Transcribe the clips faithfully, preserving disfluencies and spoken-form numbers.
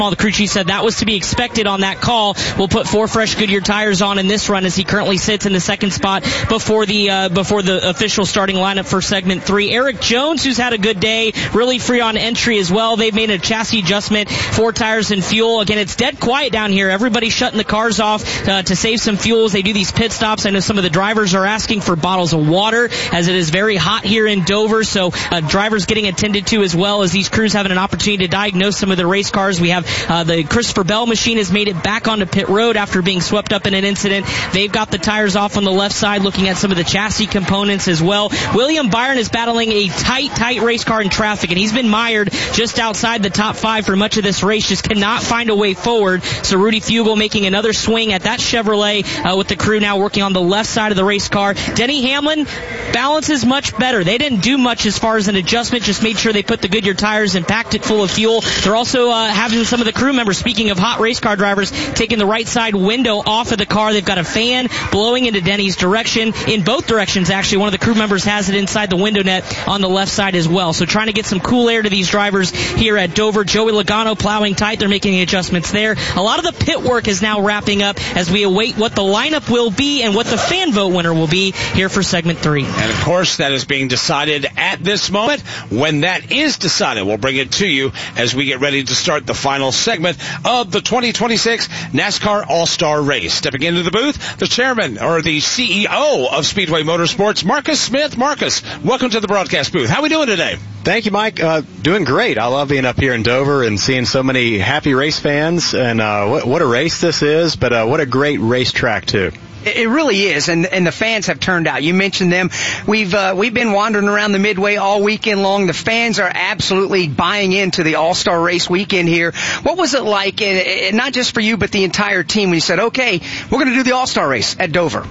The crew chief said that was to be expected on that call. We'll put four fresh Goodyear tires on in this run as he currently sits in the second spot before the uh, before the official starting lineup for segment three. Eric Jones, who's had a good day, really free on entry as well. They've made a chassis adjustment, four tires and fuel. Again, it's dead quiet down here. Everybody's shutting the cars off uh, to save some fuel as they do these pit stops. I know some of the drivers are asking for bottles of water as it is very hot here in Dover, so uh, drivers getting attended to as well as these crews having an opportunity to diagnose some of the race cars. We have Uh, the Christopher Bell machine has made it back onto pit road after being swept up in an incident. They've got the tires off on the left side, looking at some of the chassis components as well. William Byron is battling a tight, tight race car in traffic, and he's been mired just outside the top five for much of this race, just cannot find a way forward. So Rudy Fugel making another swing at that Chevrolet uh, with the crew now working on the left side of the race car. Denny Hamlin, balance is much better. They didn't do much as far as an adjustment, just made sure they put the Goodyear tires and packed it full of fuel. They're also uh, having some of the crew members, speaking of hot race car drivers, taking the right side window off of the car. They've got a fan blowing into Denny's direction, in both directions actually. One of the crew members has it inside the window net on the left side as well. So trying to get some cool air to these drivers here at Dover. Joey Logano plowing tight. They're making adjustments there. A lot of the pit work is now wrapping up as we await what the lineup will be and what the fan vote winner will be here for segment three. And of course, that is being decided at this moment. When that is decided, we'll bring it to you as we get ready to start the final segment of the twenty twenty-six NASCAR All-Star Race. Stepping into the booth, the chairman or the C E O of Speedway Motorsports, Marcus Smith. Marcus, welcome to the broadcast booth. How are we doing today? Thank you, Mike. Uh, doing great. I love being up here in Dover and seeing so many happy race fans. And uh, what, what a race this is, but uh, what a great racetrack, too. It really is, and and the fans have turned out. You mentioned them. We've uh, we've been wandering around the Midway all weekend long. The fans are absolutely buying into the All-Star Race weekend here. What was it like, and, and not just for you, but the entire team, when you said, okay, we're going to do the All-Star Race at Dover?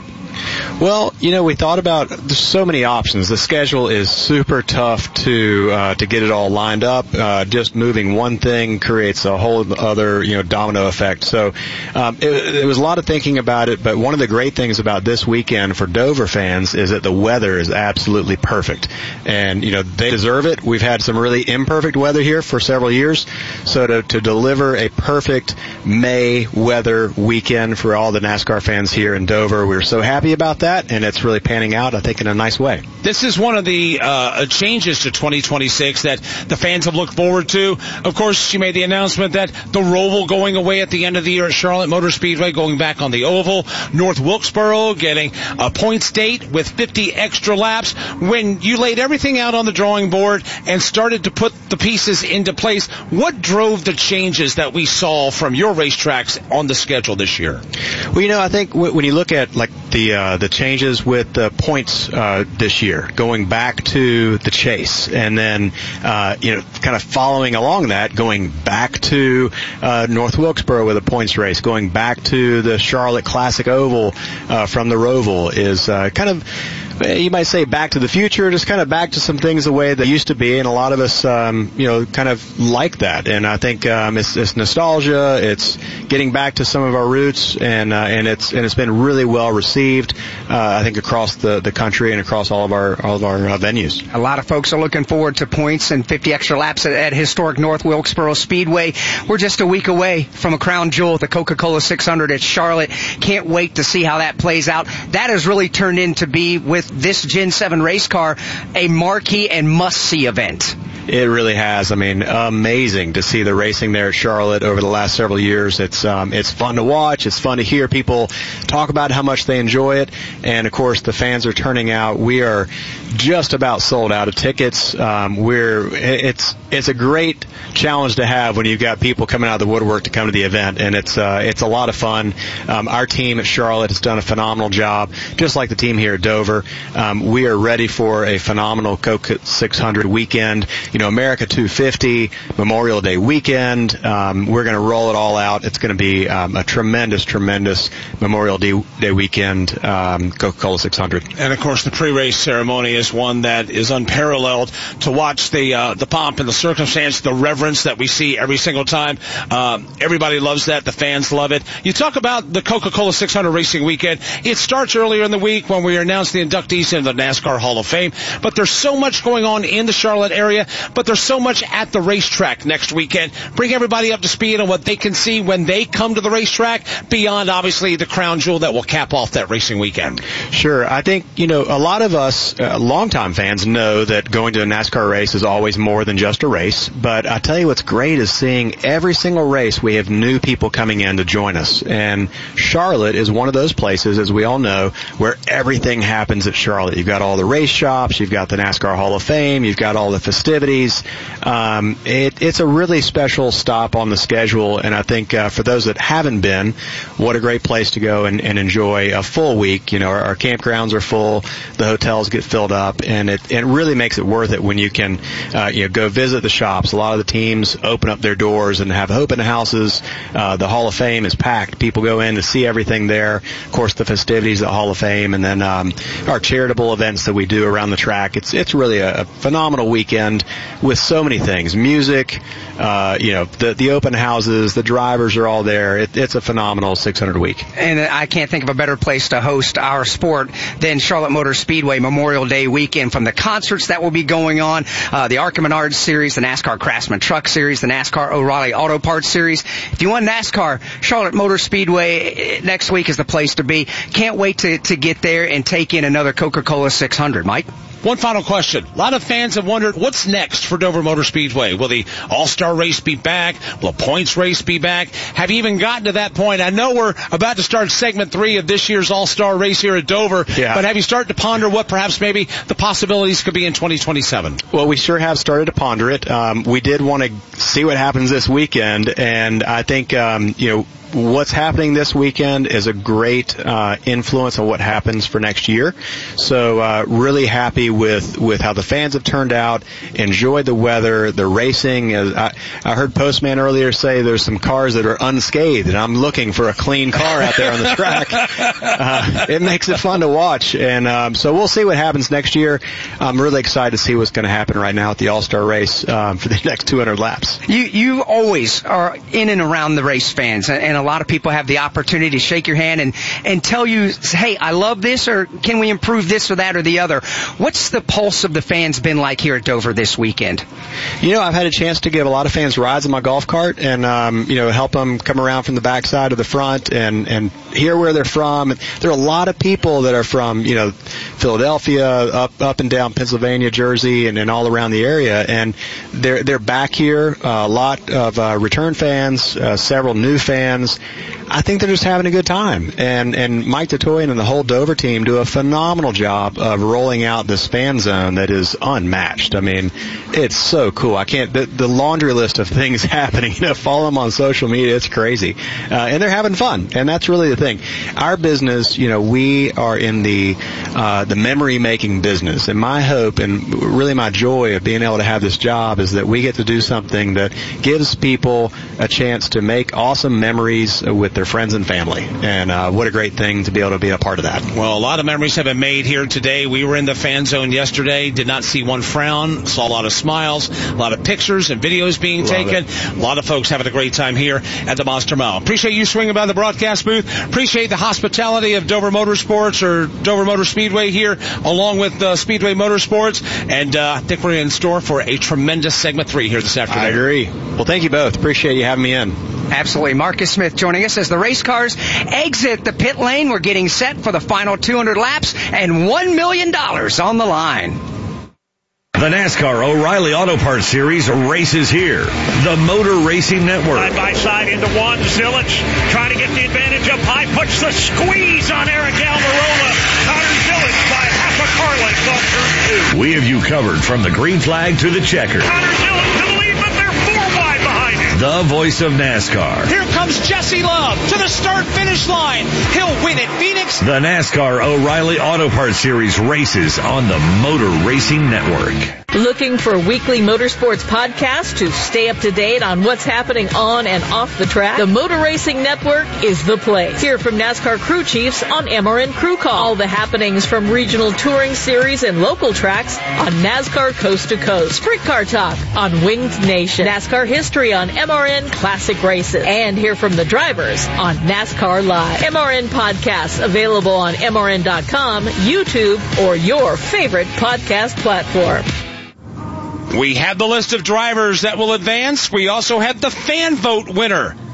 Well, you know, we thought about, there's so many options. The schedule is super tough to uh, to get it all lined up. Uh, just moving one thing creates a whole other, you know, domino effect. So um, it, it was a lot of thinking about it, but one of the great things about this weekend for Dover fans is that the weather is absolutely perfect. And, you know, they deserve it. We've had some really imperfect weather here for several years. So to, to deliver a perfect May weather weekend for all the NASCAR fans here in Dover, we're so happy about that, and it's really panning out, I think, in a nice way. This is one of the uh, changes to twenty twenty-six that the fans have looked forward to. Of course, you made the announcement that the Roval going away at the end of the year at Charlotte Motor Speedway, going back on the oval. North Wilkesboro getting a points date with fifty extra laps. When you laid everything out on the drawing board and started to put the pieces into place, what drove the changes that we saw from your racetracks on the schedule this year? Well, you know, I think w- when you look at like the uh, the changes with the points uh, this year, going back to the chase, and then uh, you know, kind of following along that, going back to uh, North Wilkesboro with a points race, going back to the Charlotte Classic Oval uh, from the Roval is uh, kind of, you might say, back to the future, just kind of back to some things the way they used to be, and a lot of us, um, you know, kind of like that. And I think um, it's, it's nostalgia, it's getting back to some of our roots, and uh, and it's and it's been really well received, uh, I think, across the, the country and across all of our all of our uh, venues. A lot of folks are looking forward to points and fifty extra laps at, at historic North Wilkesboro Speedway. We're just a week away from a crown jewel, the Coca-Cola six hundred at Charlotte. Can't wait to see how that plays out. That has really turned into be, with this Gen seven race car, a marquee and must-see event. It really has. I mean, amazing to see the racing there at Charlotte over the last several years. It's um, it's fun to watch. It's fun to hear people talk about how much they enjoy it. And, of course, the fans are turning out. We are just about sold out of tickets. Um, we're it's it's a great challenge to have when you've got people coming out of the woodwork to come to the event, and it's uh, it's a lot of fun. Um, our team at Charlotte has done a phenomenal job, just like the team here at Dover. Um, we are ready for a phenomenal Coke six hundred weekend. You know, America two fifty, Memorial Day weekend. Um, we're going to roll it all out. It's going to be um, a tremendous, tremendous Memorial Day, Day weekend, um, Coca-Cola six hundred. And, of course, the pre-race ceremony is one that is unparalleled. To watch the uh, the pomp and the circumstance, the reverence that we see every single time. Um, everybody loves that. The fans love it. You talk about the Coca-Cola six hundred racing weekend. It starts earlier in the week when we announce the inductees into the NASCAR Hall of Fame. But there's so much going on in the Charlotte area. but there's so much at the racetrack next weekend. Bring everybody up to speed on what they can see when they come to the racetrack, beyond obviously the crown jewel that will cap off that racing weekend. Sure. I think, you know, a lot of us uh, longtime fans know that going to a NASCAR race is always more than just a race, but I tell you what's great is seeing every single race we have new people coming in to join us. And Charlotte is one of those places, as we all know, where everything happens at Charlotte. You've got all the race shops, you've got the NASCAR Hall of Fame, you've got all the festivities. Um, it, it's a really special stop on the schedule, and I think uh, for those that haven't been, what a great place to go and, and enjoy a full week. You know, our, our campgrounds are full, the hotels get filled up, and it, it really makes it worth it when you can uh, you know, go visit the shops. A lot of the teams open up their doors and have open houses. Uh, the Hall of Fame is packed. People go in to see everything there. Of course, the festivities at the Hall of Fame, and then um, our charitable events that we do around the track. It's it's really a, a phenomenal weekend with so many things. Music, uh, you know, the the open houses, the drivers are all there. It, it's a phenomenal six hundred week. And I can't think of a better place to host our sport than Charlotte Motor Speedway Memorial Day weekend. From the concerts that will be going on, uh, the ARCA Menards Series, the NASCAR Craftsman Truck Series, the NASCAR O'Reilly Auto Parts Series. If you want NASCAR, Charlotte Motor Speedway next week is the place to be. Can't wait to, to get there and take in another Coca-Cola six hundred. Mike? One final question. A lot of fans have wondered, what's next for Dover Motor Speedway? Will the All-Star race be back? Will the points race be back? Have you even gotten to that point? I know we're about to start segment three of this year's All-Star race here at Dover, yeah. But have you started to ponder what perhaps maybe the possibilities could be in twenty twenty-seven? Well, we sure have started to ponder it. Um, we did want to see what happens this weekend, and I think, um, you know, what's happening this weekend is a great uh, influence on what happens for next year. So uh, really happy with, with how the fans have turned out, enjoyed the weather, the racing. I, I heard Postman earlier say there's some cars that are unscathed, and I'm looking for a clean car out there on the track. Uh, it makes it fun to watch, and um, so we'll see what happens next year. I'm really excited to see what's going to happen right now at the All-Star race um, for the next two hundred laps. You you always are in and around the race fans, and a lot of people have the opportunity to shake your hand and, and tell you, hey, I love this, or can we improve this or that or the other? What's the pulse of the fans been like here at Dover this weekend? You know, I've had a chance to give a lot of fans rides in my golf cart and, um, you know, help them come around from the backside to the front and, and hear where they're from. And there are a lot of people that are from, you know, Philadelphia, up up and down Pennsylvania, Jersey, and, and all around the area. And they're, they're back here, uh, a lot of uh, return fans, uh, several new fans. I think they're just having a good time. And, and Mike Tatoyan and the whole Dover team do a phenomenal job of rolling out this fan zone that is unmatched. I mean, it's so cool. I can't, the, the laundry list of things happening, you know, follow them on social media. It's crazy. Uh, and they're having fun. And that's really the thing. Our business, you know, we are in the, uh, the memory making business. And my hope and really my joy of being able to have this job is that we get to do something that gives people a chance to make awesome memories with their friends and family. And uh, what a great thing to be able to be a part of that. Well, a lot of memories have been made here today. We were in the fan zone yesterday, did not see one frown, saw a lot of smiles, a lot of pictures and videos being Love taken. It. A lot of folks having a great time here at the Monster Mile. Appreciate you swinging by the broadcast booth. Appreciate the hospitality of Dover Motorsports or Dover Motor Speedway here, along with uh, Speedway Motorsports. And uh, I think we're in store for a tremendous segment three here this afternoon. I agree. Well, thank you both. Appreciate you having me in. Absolutely. Marcus Smith joining us as the race cars exit the pit lane. We're getting set for the final two hundred laps and one million dollars on the line. The NASCAR O'Reilly Auto Parts Series races here. The Motor Racing Network. Side by side into one. Zilich trying to get the advantage up high. Puts the squeeze on Eric Almirola. Connor Zilich by half a car length on turn two. We have you covered from the green flag to the checker. Connor Zilich to the lead, but they're four wide behind him. The voice of NASCAR. Here comes Jesse Love to the start-finish line. He'll win at Phoenix. The NASCAR O'Reilly Auto Parts Series races on the Motor Racing Network. Looking for weekly motorsports podcasts to stay up to date on what's happening on and off the track? The Motor Racing Network is the place. Hear from NASCAR crew chiefs on M R N Crew Call. All the happenings from regional touring series and local tracks on NASCAR Coast to Coast. Sprint Car Talk on Winged Nation. NASCAR history on M R N Classic Races. And hear from the drivers on NASCAR Live. M R N podcasts available on M R N dot com, YouTube, or your favorite podcast platform. We have the list of drivers that will advance. We also have the fan vote winner.